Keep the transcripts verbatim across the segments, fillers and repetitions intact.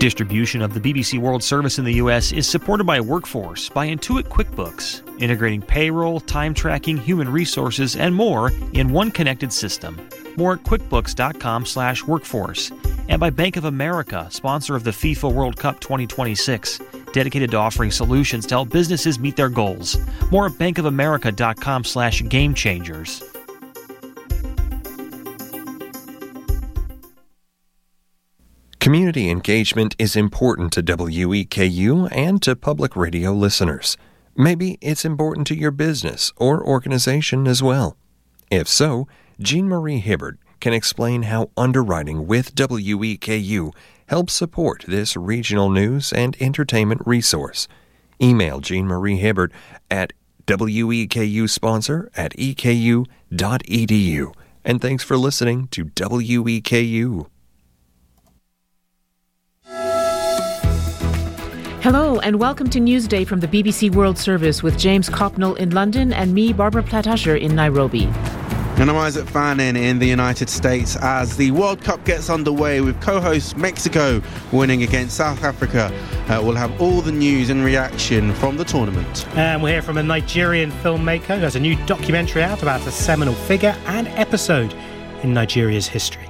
Distribution of the B B C World Service in the U S is supported by Workforce by Intuit QuickBooks, integrating payroll, time tracking, human resources, and more in one connected system. More at quickbooks.com slash workforce. And by Bank of America, sponsor of the FIFA World Cup twenty twenty-six, dedicated to offering solutions to help businesses meet their goals. More at bankofamerica.com slash game changers. Community engagement is important to W E K U and to public radio listeners. Maybe it's important to your business or organization as well. If so, Jean Marie Hibbert can explain how underwriting with W E K U helps support this regional news and entertainment resource. Email Jean Marie Hibbert at weekusponsor at e k u dot e d u. And thanks for listening to W E K U. Hello and welcome to Newsday from the B B C World Service with James Copnell in London and me, Barbara Platt-Usher, in Nairobi. And I'm Isaac Fannin in the United States as the World Cup gets underway with co-host Mexico winning against South Africa. Uh, we'll have all the news and reaction from the tournament. And we'll hear from a Nigerian filmmaker who has a new documentary out about a seminal figure and episode in Nigeria's history.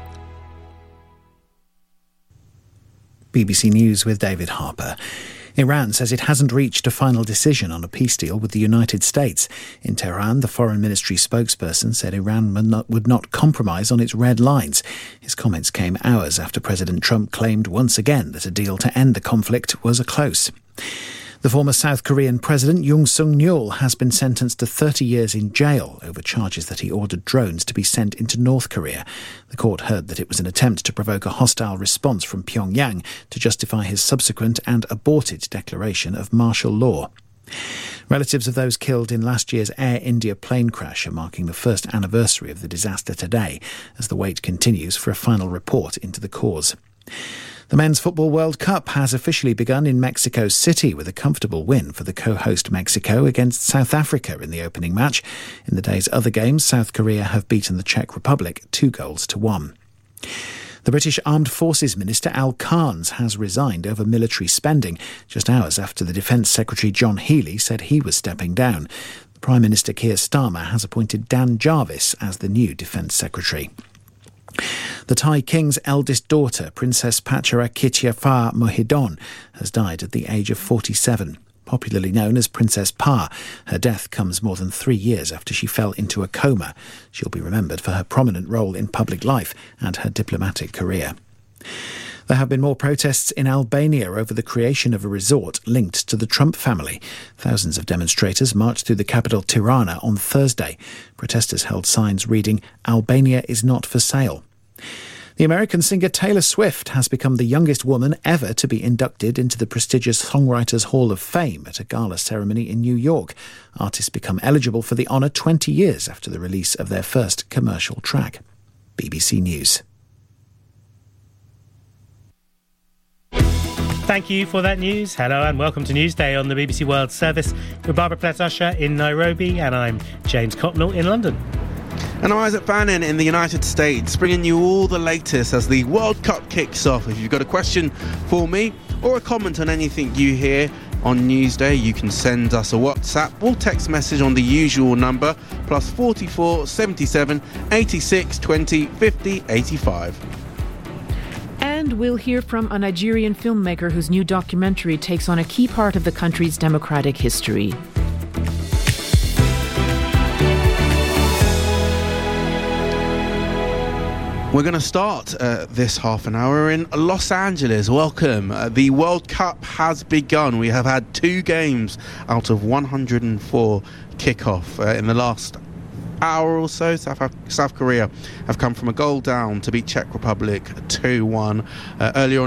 B B C News with David Harper. Iran says it hasn't reached a final decision on a peace deal with the United States. In Tehran, the Foreign Ministry spokesperson said Iran would not, would not compromise on its red lines. His comments came hours after President Trump claimed once again that a deal to end the conflict was close. The former South Korean President Yoon Suk-yeol has been sentenced to thirty years in jail over charges that he ordered drones to be sent into North Korea. The court heard that it was an attempt to provoke a hostile response from Pyongyang to justify his subsequent and aborted declaration of martial law. Relatives of those killed in last year's Air India plane crash are marking the first anniversary of the disaster today, as the wait continues for a final report into the cause. The Men's Football World Cup has officially begun in Mexico City with a comfortable win for the co-host Mexico against South Africa in the opening match. In the day's other games, South Korea have beaten the Czech Republic two goals to one. The British Armed Forces Minister Al Carnes has resigned over military spending, just hours after the Defence Secretary John Healey said he was stepping down. The Prime Minister Keir Starmer has appointed Dan Jarvis as the new Defence Secretary. The Thai king's eldest daughter, Princess Pachara Kittiafar Mohidon, has died at the age of forty-seven. Popularly known as Princess Pa, her death comes more than three years after she fell into a coma. She'll be remembered for her prominent role in public life and her diplomatic career. There have been more protests in Albania over the creation of a resort linked to the Trump family. Thousands of demonstrators marched through the capital Tirana on Thursday. Protesters held signs reading, "Albania is not for sale." The American singer Taylor Swift has become the youngest woman ever to be inducted into the prestigious Songwriters Hall of Fame at a gala ceremony in New York. Artists become eligible for the honour twenty years after the release of their first commercial track. B B C News. Thank you for that news. Hello and welcome to Newsday on the B B C World Service with Barbara Platt-Usher in Nairobi, and I'm James Copnell in London. And I'm Isaac Fannin in the United States, bringing you all the latest as the World Cup kicks off. If you've got a question for me or a comment on anything you hear on Newsday, you can send us a WhatsApp or text message on the usual number, plus forty-four, seventy-seven, eighty-six, twenty, fifty, eighty-five. And we'll hear from a Nigerian filmmaker whose new documentary takes on a key part of the country's democratic history. We're going to start uh, this half an hour in Los Angeles. Welcome. Uh, the World Cup has begun. We have had two games out of one hundred four kick-off uh, in the last hour or so. South, South Korea have come from a goal down to beat Czech Republic two one. Uh, earlier on